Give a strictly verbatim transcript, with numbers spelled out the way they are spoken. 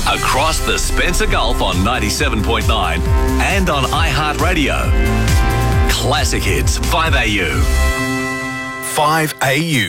Across the Spencer Gulf on ninety-seven point nine and on iHeartRadio. Classic Hits five A U. five A U.